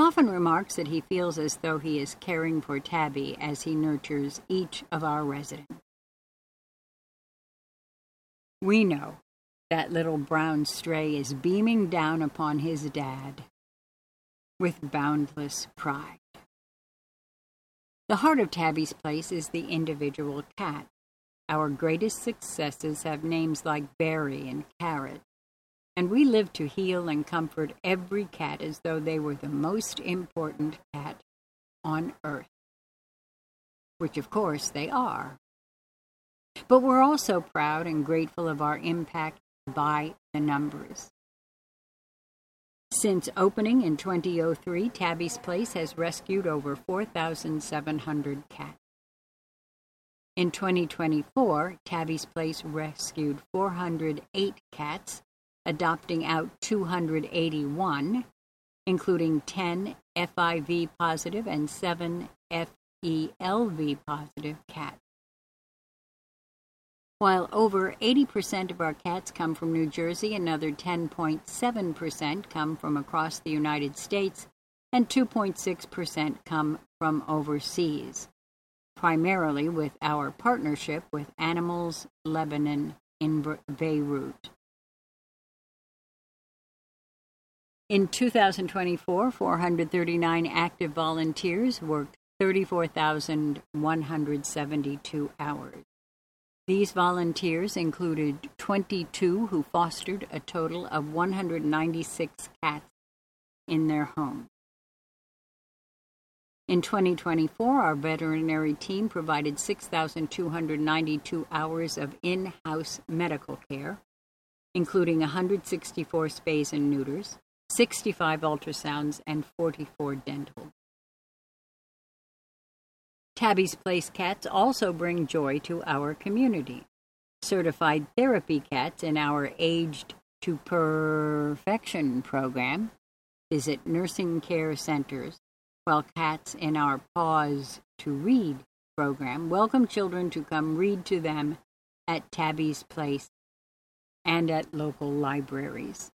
often remarks that he feels as though he is caring for Tabby as he nurtures each of our residents. We know that little brown stray is beaming down upon his dad with boundless pride. The heart of Tabby's Place is the individual cat. Our greatest successes have names like Berry and Carrot, and we live to heal and comfort every cat as though they were the most important cat on earth, which of course they are. But we're also proud and grateful of our impact by the numbers. Since opening in 2003, Tabby's Place has rescued over 4,700 cats. In 2024, Tabby's Place rescued 408 cats, adopting out 281, including 10 FIV positive and 7 FELV positive cats. While over 80% of our cats come from New Jersey, another 10.7% come from across the United States, and 2.6% come from overseas, primarily with our partnership with Animals Lebanon in Beirut. In 2024, 439 active volunteers worked 34,172 hours. These volunteers included 22 who fostered a total of 196 cats in their home. In 2024, our veterinary team provided 6,292 hours of in-house medical care, including 164 spays and neuters, 65 ultrasounds, and 44 dental. Tabby's Place cats also bring joy to our community. Certified therapy cats in our Aged to Perfection program visit nursing care centers, while cats in our Pause to Read program welcome children to come read to them at Tabby's Place and at local libraries.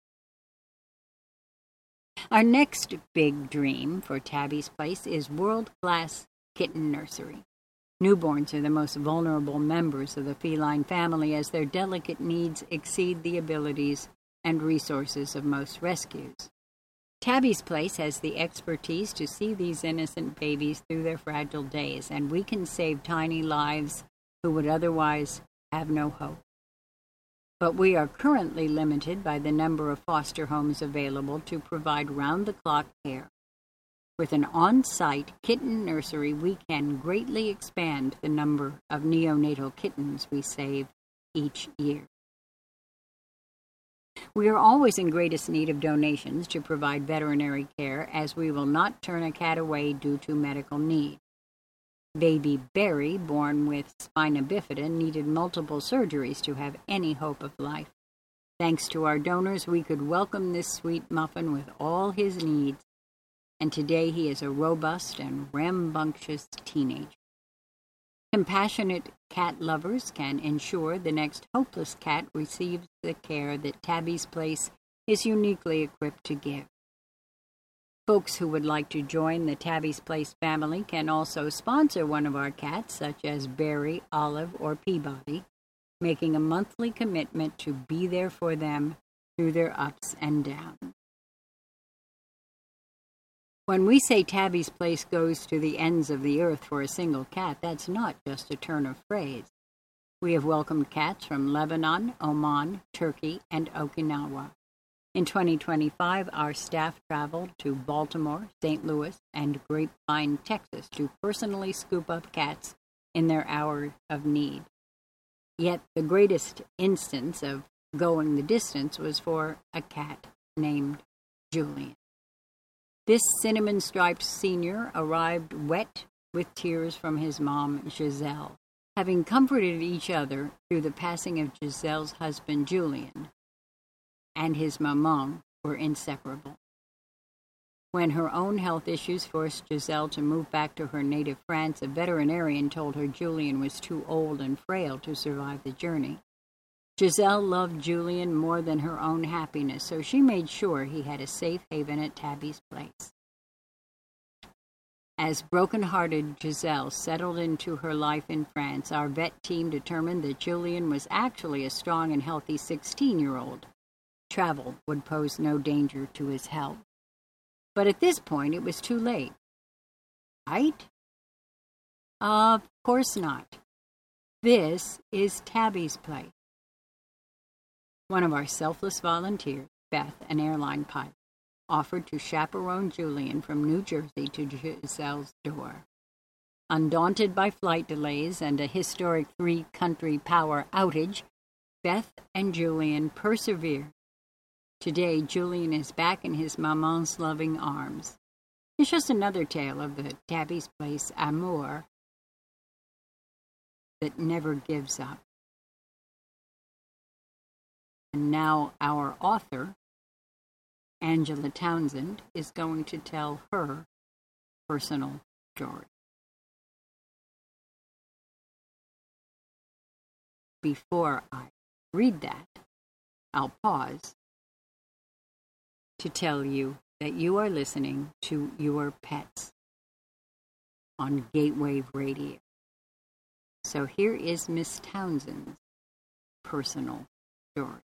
Our next big dream for Tabby's Place is world-class kitten nursery. Newborns are the most vulnerable members of the feline family as their delicate needs exceed the abilities and resources of most rescues. Tabby's Place has the expertise to see these innocent babies through their fragile days, and we can save tiny lives who would otherwise have no hope. But we are currently limited by the number of foster homes available to provide round-the-clock care. With an on-site kitten nursery, we can greatly expand the number of neonatal kittens we save each year. We are always in greatest need of donations to provide veterinary care, as we will not turn a cat away due to medical need. Baby Berry, born with spina bifida, needed multiple surgeries to have any hope of life. Thanks to our donors, we could welcome this sweet muffin with all his needs, and today he is a robust and rambunctious teenager. Compassionate cat lovers can ensure the next hopeless cat receives the care that Tabby's Place is uniquely equipped to give. Folks who would like to join the Tabby's Place family can also sponsor one of our cats, such as Berry, Olive, or Peabody, making a monthly commitment to be there for them through their ups and downs. When we say Tabby's Place goes to the ends of the earth for a single cat, that's not just a turn of phrase. We have welcomed cats from Lebanon, Oman, Turkey, and Okinawa. In 2025, our staff traveled to Baltimore, St. Louis, and Grapevine, Texas, to personally scoop up cats in their hour of need. Yet the greatest instance of going the distance was for a cat named Julian. This cinnamon-striped senior arrived wet with tears from his mom, Giselle. Having comforted each other through the passing of Giselle's husband, Julian, and his maman were inseparable. When her own health issues forced Giselle to move back to her native France, a veterinarian told her Julian was too old and frail to survive the journey. Giselle loved Julian more than her own happiness, so she made sure he had a safe haven at Tabby's Place. As broken-hearted Giselle settled into her life in France, our vet team determined that Julian was actually a strong and healthy 16-year-old. Travel would pose no danger to his health. But at this point, it was too late. Right? Of course not. This is Tabby's place. One of our selfless volunteers, Beth, an airline pilot, offered to chaperone Julian from New Jersey to Giselle's door. Undaunted by flight delays and a historic 3-country power outage, Beth and Julian persevered. Today, Julian is back in his maman's loving arms. It's just another tale of the Tabby's Place amour that never gives up. And now our author, Angela Townsend, is going to tell her personal story. Before I read that, I'll pause to tell you that you are listening to Your Pets on Gateway Radio. So here is Miss Townsend's personal story.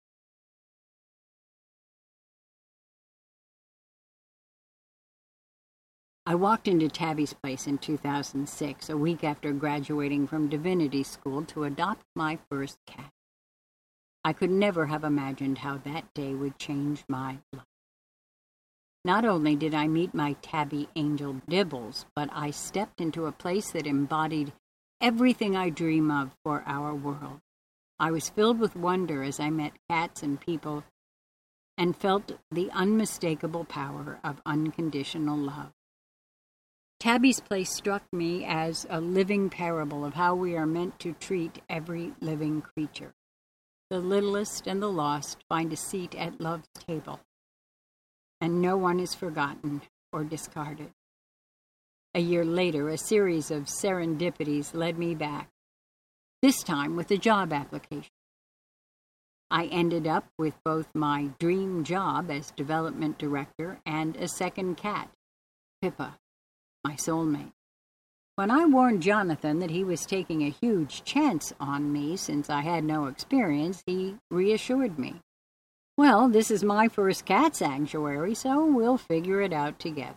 I walked into Tabby's Place in 2006, a week after graduating from divinity school, to adopt my first cat. I could never have imagined how that day would change my life. Not only did I meet my tabby angel Dibbles, but I stepped into a place that embodied everything I dream of for our world. I was filled with wonder as I met cats and people and felt the unmistakable power of unconditional love. Tabby's Place struck me as a living parable of how we are meant to treat every living creature. The littlest and the lost find a seat at love's table, and no one is forgotten or discarded. A year later, a series of serendipities led me back, this time with a job application. I ended up with both my dream job as development director and a second cat, Pippa, my soulmate. When I warned Jonathan that he was taking a huge chance on me since I had no experience, he reassured me. Well, this is my first cat sanctuary, so we'll figure it out together.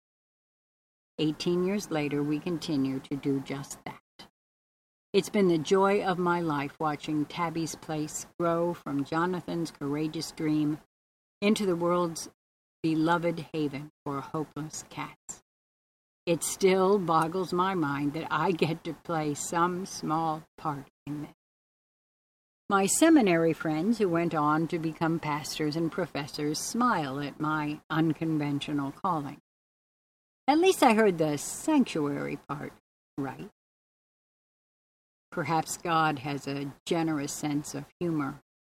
18 years later, we continue to do just that. It's been the joy of my life watching Tabby's Place grow from Jonathan's courageous dream into the world's beloved haven for hopeless cats. It still boggles my mind that I get to play some small part in this. My seminary friends who went on to become pastors and professors smile at my unconventional calling. At least I heard the sanctuary part right. Perhaps God has a generous sense of humor.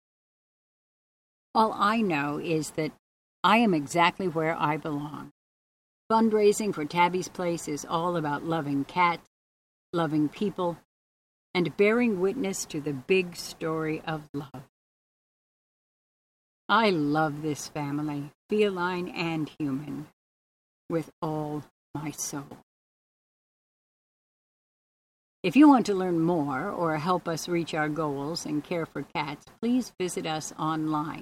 All I know is that I am exactly where I belong. Fundraising for Tabby's Place is all about loving cats, loving people, and bearing witness to the big story of love. I love this family, feline and human, with all my soul. If you want to learn more or help us reach our goals and care for cats, please visit us online.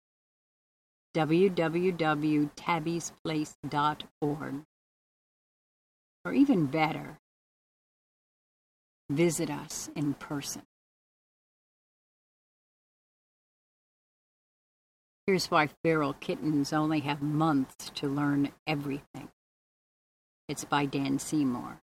www.tabbysplace.org. Or even better, visit us in person. Here's why feral kittens only have months to learn everything. It's by Dan Seymour.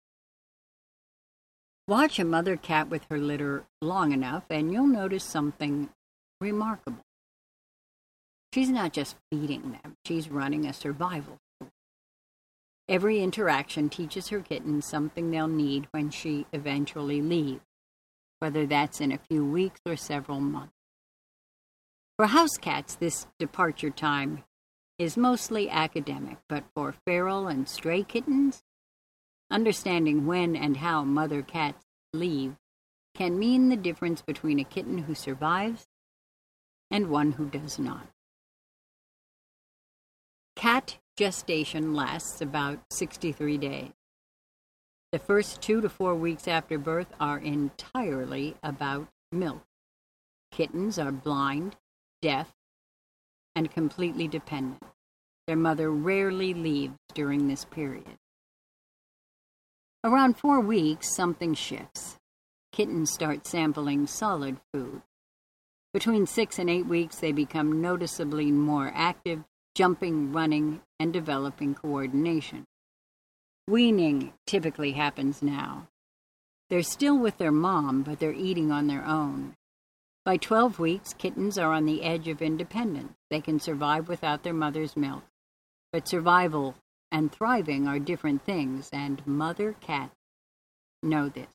Watch a mother cat with her litter long enough and you'll notice something remarkable. She's not just feeding them, she's running a survival school. Every interaction teaches her kittens something they'll need when she eventually leaves, whether that's in a few weeks or several months. For house cats, this departure time is mostly academic, but for feral and stray kittens, understanding when and how mother cats leave can mean the difference between a kitten who survives and one who does not. Cat gestation lasts about 63 days. The first 2 to 4 weeks after birth are entirely about milk. Kittens are blind, deaf, and completely dependent. Their mother rarely leaves during this period. Around 4 weeks, something shifts. Kittens start sampling solid food. Between 6 and 8 weeks, they become noticeably more active, jumping, running, and developing coordination. Weaning typically happens now. They're still with their mom, but they're eating on their own. By 12 weeks, kittens are on the edge of independence. They can survive without their mother's milk. But survival and thriving are different things, and mother cats know this.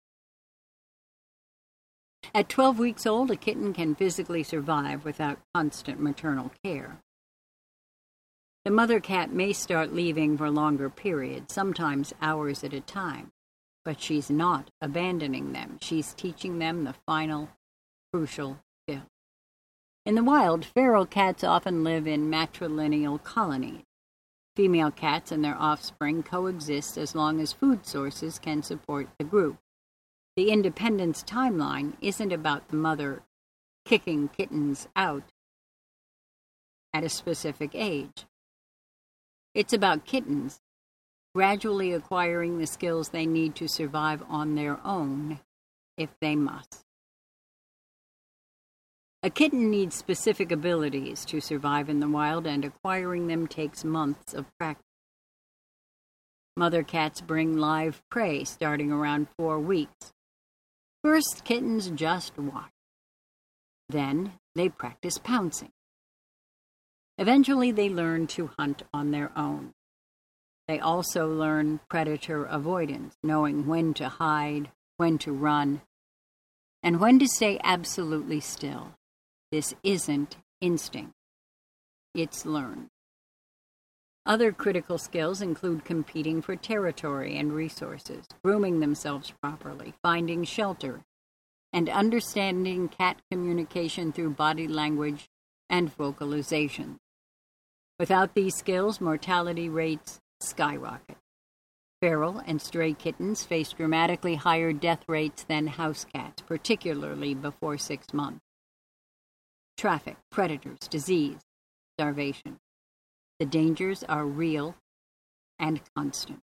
At 12 weeks old, a kitten can physically survive without constant maternal care. The mother cat may start leaving for longer periods, sometimes hours at a time, but she's not abandoning them. She's teaching them the final, crucial skill. In the wild, feral cats often live in matrilineal colonies. Female cats and their offspring coexist as long as food sources can support the group. The independence timeline isn't about the mother kicking kittens out at a specific age. It's about kittens gradually acquiring the skills they need to survive on their own if they must. A kitten needs specific abilities to survive in the wild, and acquiring them takes months of practice. Mother cats bring live prey starting around 4 weeks. First, kittens just watch. Then, they practice pouncing. Eventually, they learn to hunt on their own. They also learn predator avoidance, knowing when to hide, when to run, and when to stay absolutely still. This isn't instinct. It's learned. Other critical skills include competing for territory and resources, grooming themselves properly, finding shelter, and understanding cat communication through body language and vocalization. Without these skills, mortality rates skyrocket. Feral and stray kittens face dramatically higher death rates than house cats, particularly before 6 months. Traffic, predators, disease, starvation. The dangers are real and constant.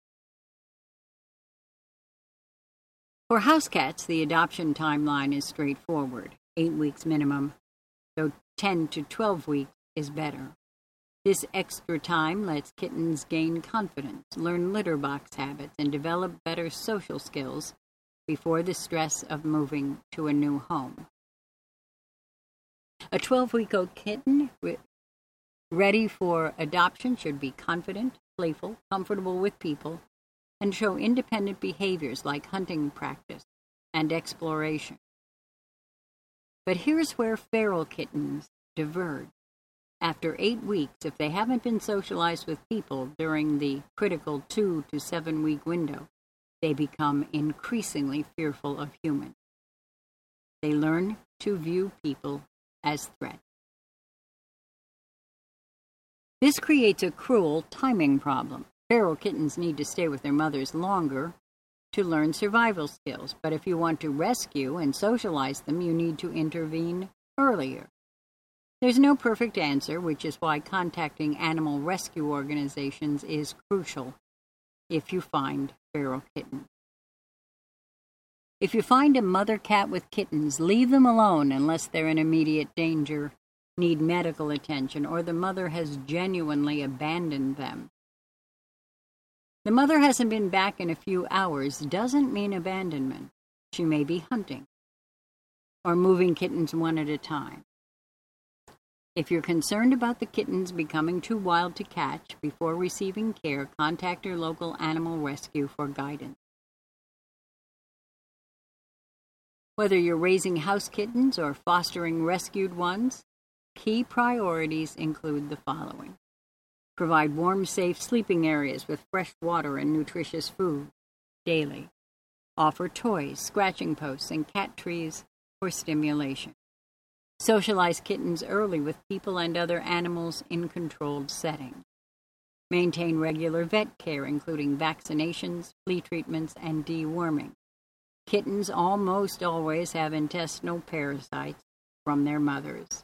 For house cats, the adoption timeline is straightforward, 8 weeks minimum, though 10 to 12 weeks is better. This extra time lets kittens gain confidence, learn litter box habits, and develop better social skills before the stress of moving to a new home. A 12-week-old kitten ready for adoption should be confident, playful, comfortable with people, and show independent behaviors like hunting practice and exploration. But here's where feral kittens diverge. After 8 weeks, if they haven't been socialized with people during the critical 2 to 7 week window, they become increasingly fearful of humans. They learn to view people as threats. This creates a cruel timing problem. Feral kittens need to stay with their mothers longer to learn survival skills, but if you want to rescue and socialize them, you need to intervene earlier. There's no perfect answer, which is why contacting animal rescue organizations is crucial if you find feral kittens. If you find a mother cat with kittens, leave them alone unless they're in immediate danger, need medical attention, or the mother has genuinely abandoned them. The mother hasn't been back in a few hours doesn't mean abandonment. She may be hunting or moving kittens one at a time. If you're concerned about the kittens becoming too wild to catch before receiving care, contact your local animal rescue for guidance. Whether you're raising house kittens or fostering rescued ones, key priorities include the following. Provide warm, safe sleeping areas with fresh water and nutritious food daily. Offer toys, scratching posts, and cat trees for stimulation. Socialize kittens early with people and other animals in controlled settings. Maintain regular vet care, including vaccinations, flea treatments, and deworming. Kittens almost always have intestinal parasites from their mothers.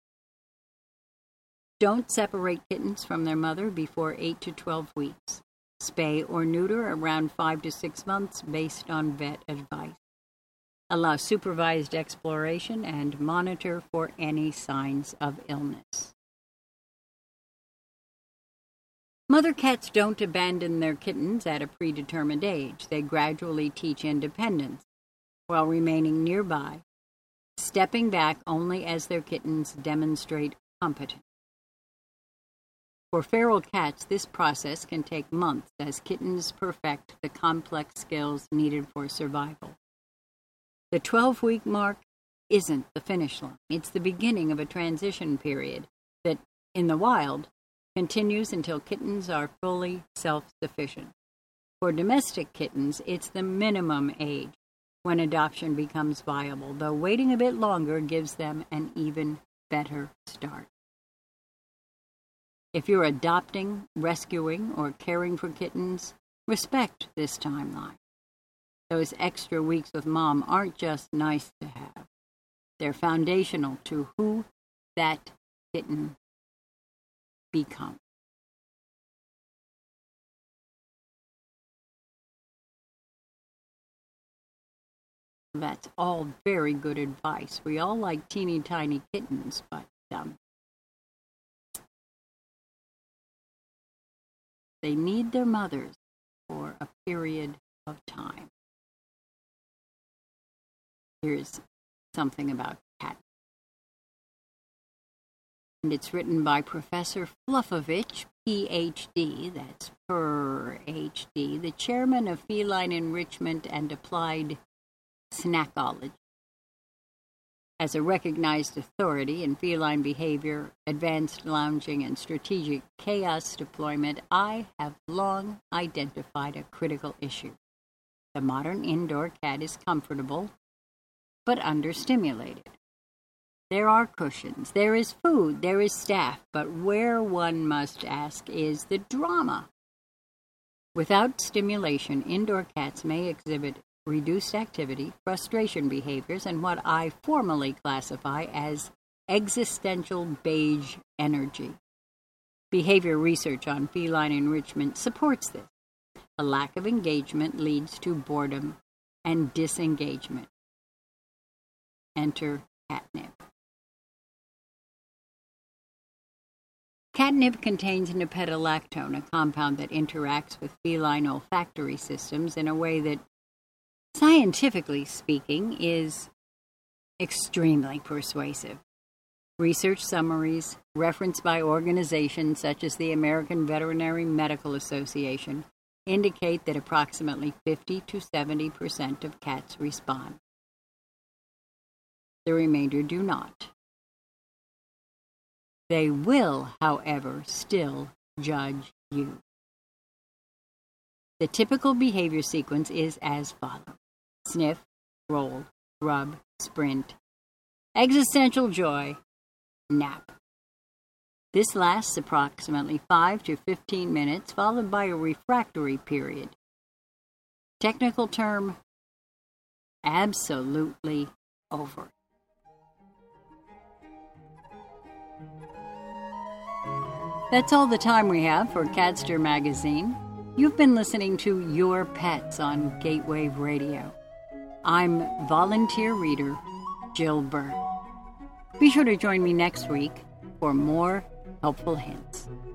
Don't separate kittens from their mother before 8 to 12 weeks. Spay or neuter around 5 to 6 months based on vet advice. Allow supervised exploration and monitor for any signs of illness. Mother cats don't abandon their kittens at a predetermined age. They gradually teach independence while remaining nearby, stepping back only as their kittens demonstrate competence. For feral cats, this process can take months as kittens perfect the complex skills needed for survival. The 12-week mark isn't the finish line. It's the beginning of a transition period that, in the wild, continues until kittens are fully self-sufficient. For domestic kittens, it's the minimum age when adoption becomes viable, though waiting a bit longer gives them an even better start. If you're adopting, rescuing, or caring for kittens, respect this timeline. Those extra weeks with mom aren't just nice to have. They're foundational to who that kitten becomes. That's all very good advice. We all like teeny tiny kittens, but they need their mothers for a period of time. Here's something about catnip. And it's written by Professor Fluffovich, Ph.D., that's Per-H.D., the chairman of Feline Enrichment and Applied Snackology. As a recognized authority in feline behavior, advanced lounging, and strategic chaos deployment, I have long identified a critical issue. The modern indoor cat is comfortable, but understimulated. There are cushions, there is food, there is staff, but where one must ask is the drama. Without stimulation, indoor cats may exhibit reduced activity, frustration behaviors, and what I formally classify as existential beige energy. Behavior research on feline enrichment supports this. A lack of engagement leads to boredom and disengagement. Enter catnip. Catnip contains nipetolactone, a compound that interacts with feline olfactory systems in a way that, scientifically speaking, is extremely persuasive. Research summaries, referenced by organizations such as the American Veterinary Medical Association, indicate that approximately 50 to 70% of cats respond. The remainder do not. They will, however, still judge you. The typical behavior sequence is as follows: sniff, roll, rub, sprint, existential joy, nap. This lasts approximately 5 to 15 minutes, followed by a refractory period. Technical term, absolutely over. That's all the time we have for Catster Magazine. You've been listening to Your Pets on Gatewave Radio. I'm volunteer reader Jill Byrne. Be sure to join me next week for more helpful hints.